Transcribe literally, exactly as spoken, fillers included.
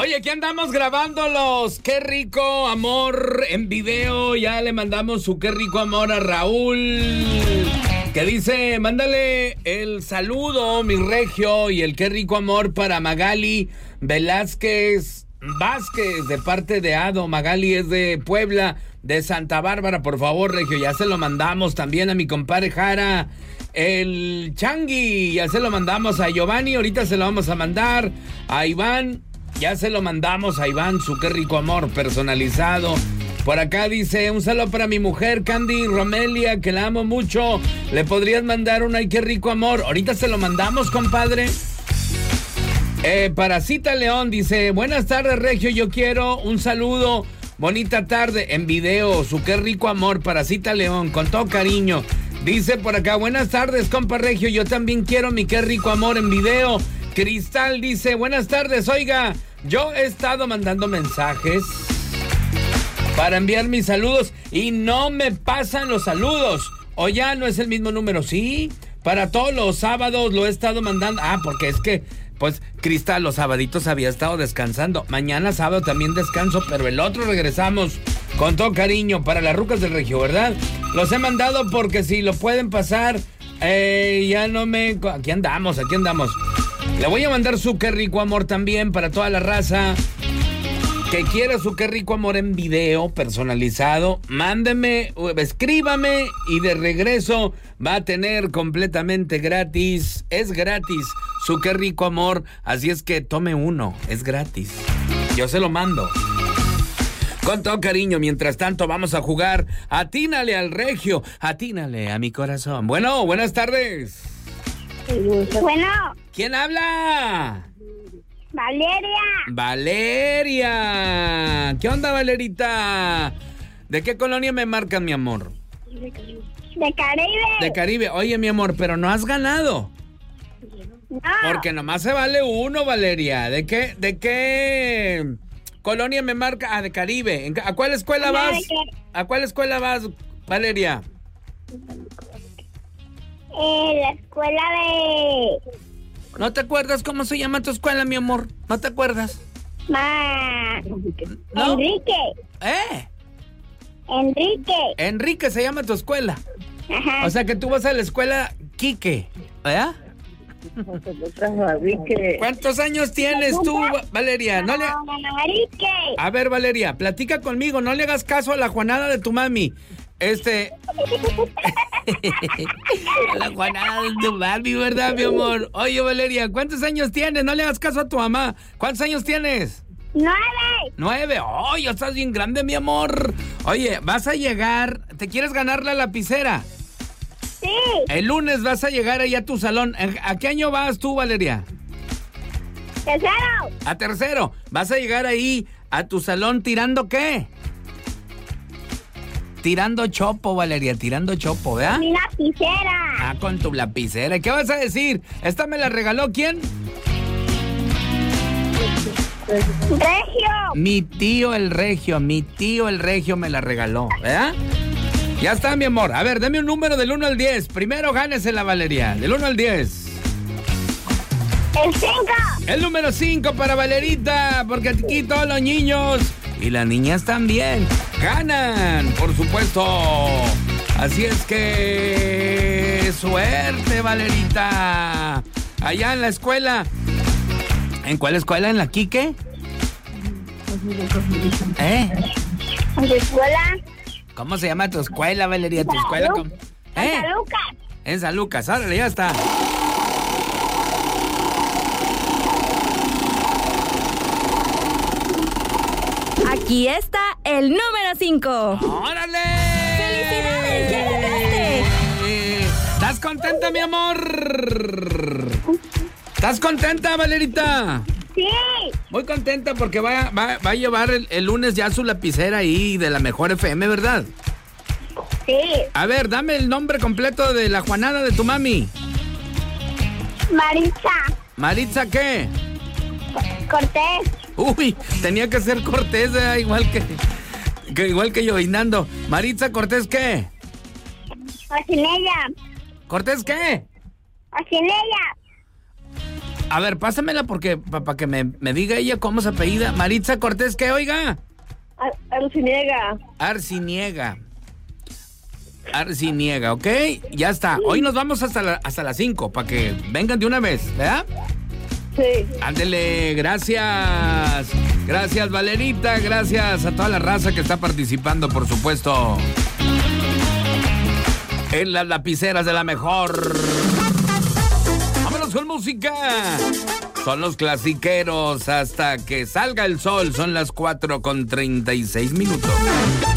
Oye, aquí andamos grabándolos. Qué rico amor en video. Ya le mandamos su qué rico amor a Raúl, que dice, mándale el saludo, mi regio, y el qué rico amor para Magali Velázquez Vázquez, de parte de Ado. Magali es de Puebla, de Santa Bárbara, por favor, regio. Ya se lo mandamos también a mi compadre Jara, el Changui. Ya se lo mandamos a Giovanni, ahorita se lo vamos a mandar a Iván. Ya se lo mandamos a Iván, su qué rico amor personalizado. Por acá dice, un saludo para mi mujer Candy Romelia, que la amo mucho. ¿Le podrías mandar un ay qué rico amor? Ahorita se lo mandamos, compadre. Eh, para Cita León dice, buenas tardes, regio, yo quiero un saludo, bonita tarde, en video, su qué rico amor para Cita León, con todo cariño. Dice por acá, buenas tardes, compa regio, yo también quiero mi qué rico amor en video. Cristal dice, buenas tardes, oiga, yo he estado mandando mensajes para enviar mis saludos y no me pasan los saludos. O ya no es el mismo número. Sí, para todos los sábados lo he estado mandando. Ah, porque es que, pues, Cristal, los sabaditos había estado descansando. Mañana sábado también descanso, pero el otro regresamos con todo cariño para las rucas del regio, ¿verdad? Los he mandado porque si lo pueden pasar, eh, ya no me... Aquí andamos, aquí andamos. Le voy a mandar su qué rico amor también para toda la raza que quiera su qué rico amor en video personalizado. Mándeme, escríbame y de regreso va a tener completamente gratis. Es gratis su qué rico amor, así es que tome uno, es gratis. Yo se lo mando con todo cariño. Mientras tanto vamos a jugar Atínale al regio, atínale a mi corazón. Bueno, buenas tardes. Bueno. ¿Quién habla? Valeria. Valeria. ¿Qué onda, Valerita? ¿De qué colonia me marcan, mi amor? De Caribe. De Caribe. Oye, mi amor, pero no has ganado. No. Porque nomás se vale uno, Valeria. ¿De qué, de qué colonia me marca? Ah, de Caribe. ¿A cuál escuela vas? ¿A cuál escuela vas, Valeria? Eh, la escuela de... ¿No te acuerdas cómo se llama tu escuela, mi amor? ¿No te acuerdas? Ma... ¿No? Enrique. ¿Eh? Enrique. Enrique se llama tu escuela. Ajá. O sea que tú vas a la escuela Quique, ¿verdad? ¿Cuántos años tienes tú, Valeria? No le... Enrique. A ver, Valeria, platica conmigo, no le hagas caso a la Juanada de tu mami. Este... La Juanada de tu mami, ¿verdad, mi amor? Oye, Valeria, ¿cuántos años tienes? No le hagas caso a tu mamá. ¿Cuántos años tienes? Nueve. Nueve. Oh, ya estás bien grande, mi amor. Oye, vas a llegar... ¿Te quieres ganar la lapicera? Sí. El lunes vas a llegar ahí a tu salón. ¿A qué año vas tú, Valeria? Tercero. A tercero. Vas a llegar ahí a tu salón tirando ¿qué? Tirando chopo, Valeria, tirando chopo, ¿verdad? Mi lapicera. Ah, con tu lapicera. ¿Qué vas a decir? ¿Esta me la regaló quién? Regio. Mi tío el regio, mi tío el regio me la regaló, ¿verdad? Ya está, mi amor. A ver, dame un número del uno al diez. Primero gánesela, Valeria. Del uno al diez. El cinco. El número cinco para Valerita, porque aquí todos los niños y las niñas también ganan, por supuesto. Así es que... ¡suerte, Valerita! Allá en la escuela. ¿En cuál escuela? ¿En la Quique? ¿Eh? ¿En tu escuela? ¿Cómo se llama tu escuela, Valeria? ¿Tu escuela? ¿Cómo? ¿Eh? En San Lucas. En San Lucas, órale, ya está. Aquí está el número cinco. ¡Órale! ¡Felicidades! ¡Ya ganaste! ¿Estás contenta, mi amor? ¿Estás contenta, Valerita? Sí. Muy contenta porque va, va, va a llevar el, el lunes ya su lapicera ahí de la Mejor F M, ¿verdad? Sí. A ver, dame el nombre completo de la Juanada de tu mami. Maritza. ¿Maritza qué? Cortés. Uy, tenía que ser Cortés, ¿eh? igual que, que igual que yo, Inando. Maritza Cortés, ¿qué? Ocinella. ¿Cortés qué? Ocinella. A ver, pásamela porque para que me, me diga ella cómo se apellida. Maritza Cortés, ¿qué, oiga? Ar- Arciniega. Arciniega. Arciniega, ¿ok? Ya está. Hoy nos vamos hasta, la, hasta las cinco para que vengan de una vez, ¿verdad? Sí. Ándele, gracias. Gracias, Valerita. Gracias a toda la raza que está participando, por supuesto. En las lapiceras de la mejor. Vámonos con música. Son los clasiqueros hasta que salga el sol. Son las cuatro con treinta y seis minutos.